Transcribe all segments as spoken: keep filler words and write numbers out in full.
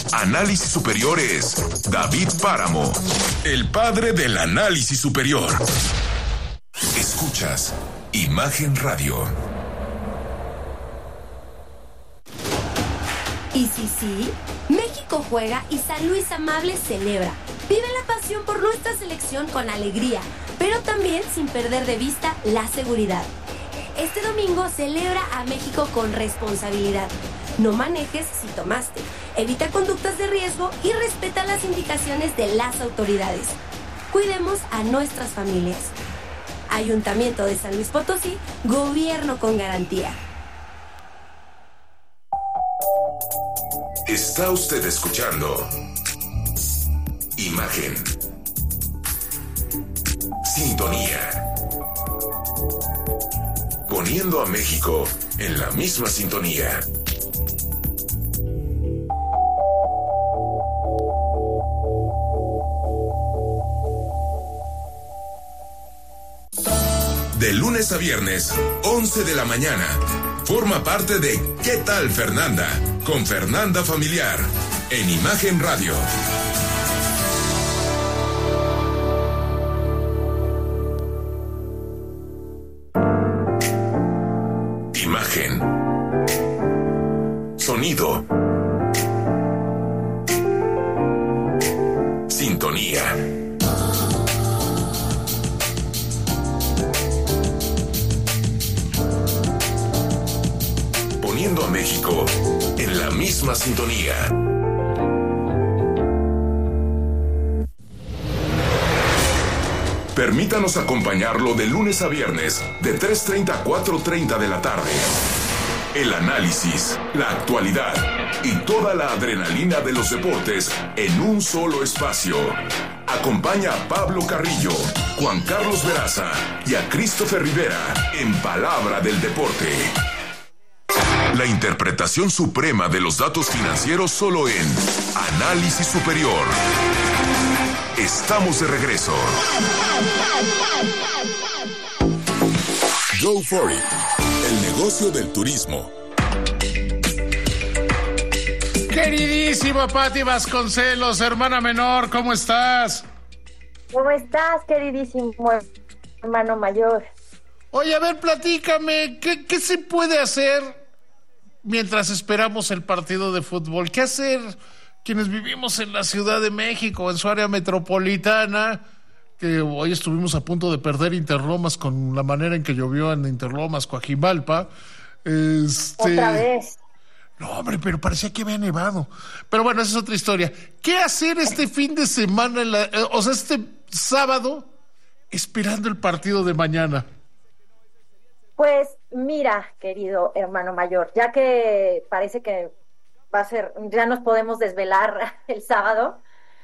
Análisis Superior es David Páramo, el padre del análisis superior. Escuchas Imagen Radio. Y sí, sí, México juega y San Luis Amable celebra. Vive la pasión por nuestra selección con alegría, pero también sin perder de vista la seguridad. Este domingo celebra a México con responsabilidad. No manejes si tomaste, evita conductas de riesgo y respeta las indicaciones de las autoridades. Cuidemos a nuestras familias. Ayuntamiento de San Luis Potosí, gobierno con garantía. Está usted escuchando Imagen. Sintonía. Poniendo a México en la misma sintonía. De lunes a viernes, once de la mañana. Forma parte de ¿Qué tal, Fernanda? Con Fernanda Familiar, en Imagen Radio. Imagen. Sonido. Sintonía. Poniendo a México en la misma sintonía. Permítanos acompañarlo de lunes a viernes, de tres treinta a cuatro treinta de la tarde. El análisis, la actualidad y toda la adrenalina de los deportes en un solo espacio. Acompaña a Pablo Carrillo, Juan Carlos Veraza y a Christopher Rivera en Palabra del Deporte. La interpretación suprema de los datos financieros solo en Análisis Superior. Estamos de regreso. Go for it. El negocio del turismo. Queridísima Pati Vasconcelos, hermana menor, ¿cómo estás? ¿Cómo estás, queridísimo hermano mayor? Oye, a ver, platícame, ¿qué, qué se puede hacer mientras esperamos el partido de fútbol? ¿Qué hacer quienes vivimos en la Ciudad de México, en su área metropolitana? Que hoy estuvimos a punto de perder Interlomas con la manera en que llovió en Interlomas, Coajimalpa. Este... Otra vez. No, hombre, pero parecía que había nevado. Pero bueno, esa es otra historia. ¿Qué hacer este fin de semana, en la, eh, o sea, este sábado, esperando el partido de mañana? Pues mira, querido hermano mayor, ya que parece que va a ser, ya nos podemos desvelar el sábado,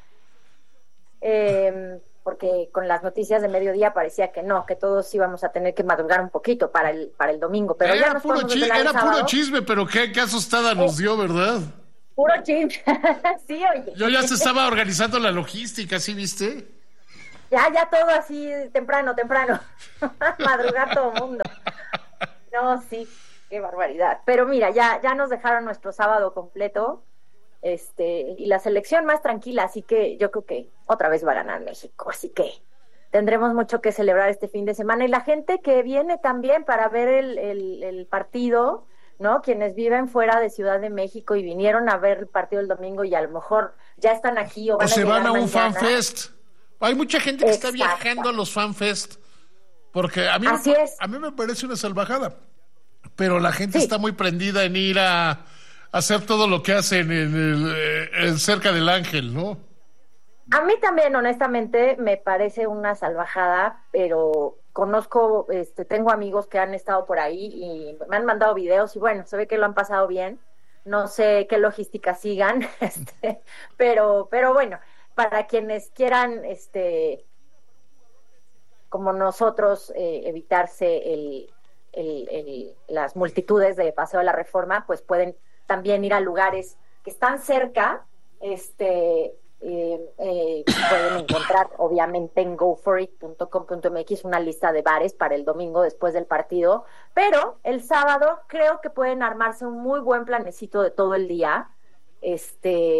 eh, porque con las noticias de mediodía parecía que no, que todos íbamos a tener que madrugar un poquito para el para el domingo, pero era ya nos puro podemos chi- desvelar Era el sábado. puro chisme, pero qué, qué asustada nos dio, ¿verdad? Puro chisme, sí, oye. Yo ya se estaba organizando la logística, ¿sí viste? Ya, ya todo así, temprano, temprano, madrugar todo el mundo. No, sí, qué barbaridad. Pero mira, ya, ya nos dejaron nuestro sábado completo, este, y la selección más tranquila, así que yo creo que otra vez va a ganar México, así que tendremos mucho que celebrar este fin de semana. Y la gente que viene también para ver el, el, el partido, ¿no? Quienes viven fuera de Ciudad de México y vinieron a ver el partido el domingo y a lo mejor ya están aquí o van O a se llegar van a un mañana. fanfest. Hay mucha gente que Exacto. está viajando a los fanfest. Porque a mí, Así me, es. a mí me parece una salvajada. Pero la gente Sí. está muy prendida en ir a, a hacer todo lo que hacen en el, eh, en cerca del Ángel, ¿no? A mí también, honestamente, me parece una salvajada, pero conozco, este, tengo amigos que han estado por ahí y me han mandado videos y bueno, se ve que lo han pasado bien. No sé qué logística sigan, este, pero, pero bueno, para quienes quieran, este, como nosotros, eh, evitarse el, el, el, las multitudes de Paseo de la Reforma, pues pueden también ir a lugares que están cerca, este, eh, eh, pueden encontrar obviamente en go for it punto com punto m x una lista de bares para el domingo después del partido, pero el sábado creo que pueden armarse un muy buen planecito de todo el día, este,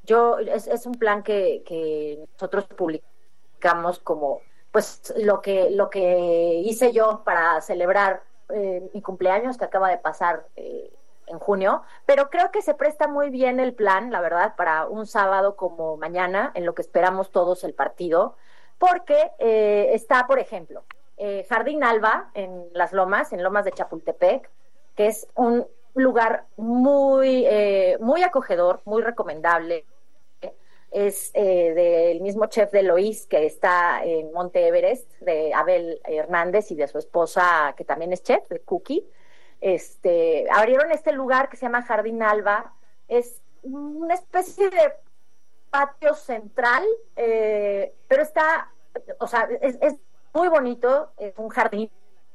yo es, es un plan que, que nosotros publicamos como pues lo que lo que hice yo para celebrar eh, mi cumpleaños que acaba de pasar eh, en junio, pero creo que se presta muy bien el plan, la verdad, para un sábado como mañana, en lo que esperamos todos el partido, porque eh, está, por ejemplo, eh, Jardín Alba en Las Lomas, en Lomas de Chapultepec, que es un lugar muy, eh, muy acogedor, muy recomendable. Es eh, del mismo chef de Loís, que está en Monte Everest, de Abel Hernández y de su esposa, que también es chef, de Cookie. Este, abrieron este lugar que se llama Jardín Alba. Es una especie de patio central, eh, pero está, o sea, es, es muy bonito, es un jardín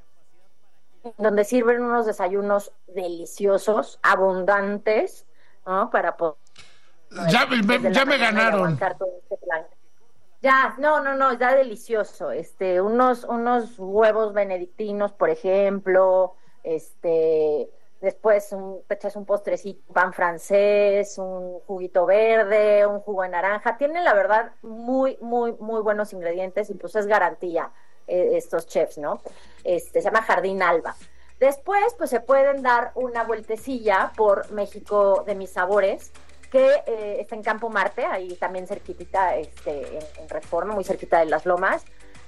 donde sirven unos desayunos deliciosos, abundantes, ¿no? Para poder... Ya, me, ya me ganaron. Este ya, no, no, no, está delicioso. Este, unos, unos huevos benedictinos, por ejemplo, este, después un, te echas un postrecito, un pan francés, un juguito verde, un jugo de naranja. Tienen, la verdad, muy, muy, muy buenos ingredientes y pues es garantía eh, estos chefs, ¿no? Este, se llama Jardín Alba. Después, pues se pueden dar una vueltecilla por México de Mis Sabores, que eh, está en Campo Marte, ahí también cerquitita, este, en, en Reforma, muy cerquita de Las Lomas.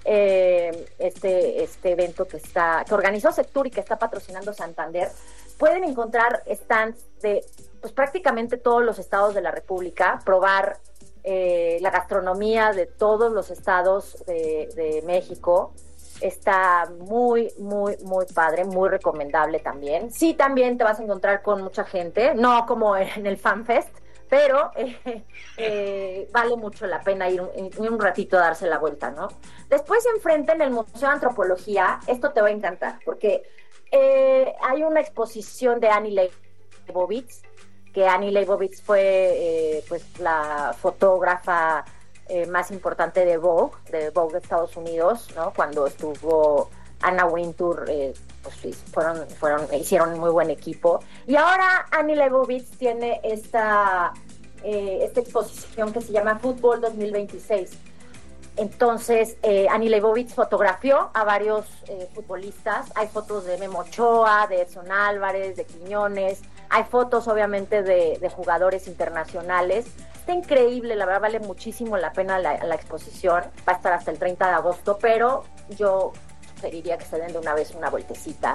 Eh, este, este evento que está, que organizó Sectur y que está patrocinando Santander. Pueden encontrar stands de pues prácticamente todos los estados de la República, probar eh, la gastronomía de todos los estados de, de México. Está muy, muy, muy padre, muy recomendable también. Sí, también te vas a encontrar con mucha gente, no como en el FanFest, pero eh, eh, vale mucho la pena ir un, un ratito a darse la vuelta, ¿no? Después enfrente en el Museo de Antropología, esto te va a encantar, porque eh, hay una exposición de Annie Leibovitz, que Annie Leibovitz fue eh, pues la fotógrafa eh, más importante de Vogue, de Vogue de Estados Unidos, ¿no? Cuando estuvo Anna Wintour, eh, pues fueron, fueron, hicieron muy buen equipo. Y ahora Annie Leibovitz tiene esta, eh, esta exposición que se llama Fútbol dos mil veintiséis. Entonces, eh, Annie Leibovitz fotografió a varios eh, futbolistas. Hay fotos de Memo Ochoa, de Edson Álvarez, de Quiñones. Hay fotos, obviamente, de, de jugadores internacionales. Está increíble, la verdad, vale muchísimo la pena la, la exposición. Va a estar hasta el treinta de agosto, pero yo sugeriría que se den de una vez una vueltecita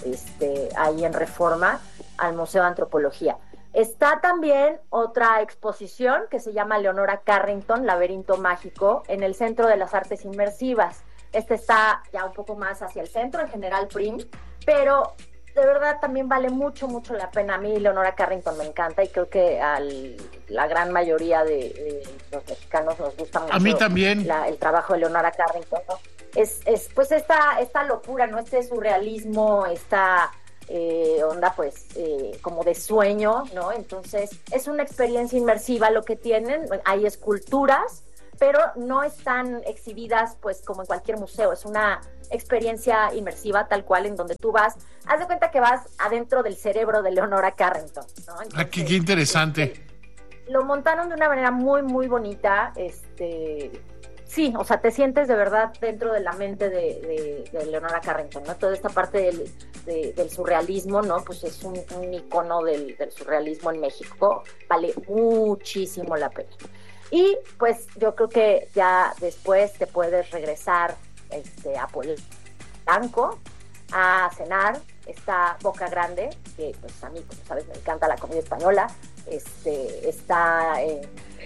este, ahí en Reforma al Museo de Antropología. Está también otra exposición que se llama Leonora Carrington, Laberinto Mágico, en el Centro de las Artes Inmersivas. Este está ya un poco más hacia el centro, en General Prim, pero de verdad también vale mucho, mucho la pena. A mí Leonora Carrington me encanta y creo que a la gran mayoría de, de los mexicanos nos gusta mucho. A mí también. La, el trabajo de Leonora Carrington, ¿no? Es, es pues esta, esta locura, ¿no? Este surrealismo, esta eh, onda pues eh, como de sueño, ¿no? Entonces es una experiencia inmersiva lo que tienen. Hay esculturas, pero no están exhibidas pues como en cualquier museo. Es una experiencia inmersiva tal cual, en donde tú vas, haz de cuenta que vas adentro del cerebro de Leonora Carrington, ¿no? Entonces, ah, qué, qué interesante. Este, lo montaron de una manera muy, muy bonita, este... Sí, o sea, te sientes de verdad dentro de la mente de, de, de Leonora Carrington, ¿no? Toda esta parte del, de, del surrealismo, ¿no? Pues es un, un icono del, del surrealismo en México. Vale muchísimo la pena. Y pues yo creo que ya después te puedes regresar este, a Polanco a cenar. Está Boca Grande, que pues a mí, como sabes, me encanta la comida española. Este, está en...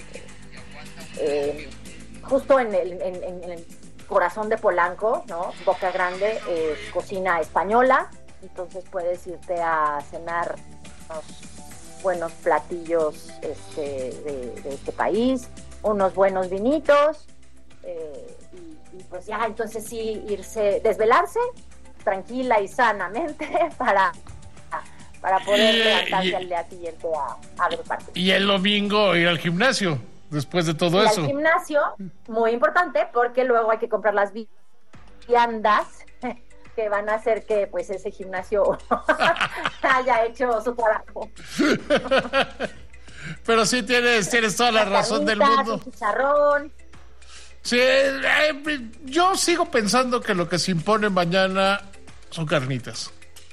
Eh, justo en el, en, en el corazón de Polanco, ¿no? Boca Grande, eh, cocina española, entonces puedes irte a cenar unos buenos platillos este, de, de este país, unos buenos vinitos, eh, y, y pues ya, entonces sí, irse, desvelarse tranquila y sanamente para, para poder levantarse y, al día siguiente a, a ver partido. Y el domingo ir al gimnasio. Después de todo y eso. El gimnasio, muy importante, porque luego hay que comprar las viandas que van a hacer que pues ese gimnasio haya hecho su trabajo. Pero sí tienes, tienes toda la, la razón carnita, del mundo. Chicharrón. Sí, eh, yo sigo pensando que lo que se impone mañana son carnitas.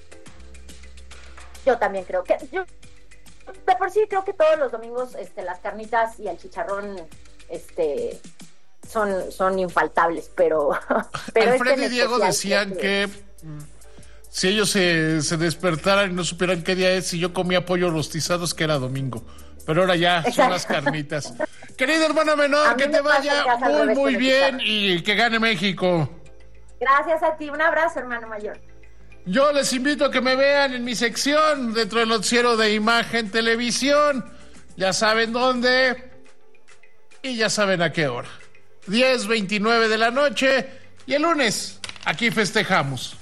Yo también creo que... Yo, de por sí creo que todos los domingos este, las carnitas y el chicharrón este, son, son infaltables, pero... pero Alfredo este y Diego decían que... que si ellos se, se despertaran y no supieran qué día es, si yo comía pollo rostizados, que era domingo. Pero ahora ya Exacto. son las carnitas. Querida hermana menor, que te vaya muy, muy bien y que gane México. Gracias a ti. Un abrazo, hermano mayor. Yo les invito a que me vean en mi sección dentro del noticiero de Imagen Televisión. Ya saben dónde y ya saben a qué hora. diez veintinueve de la noche y el lunes aquí festejamos.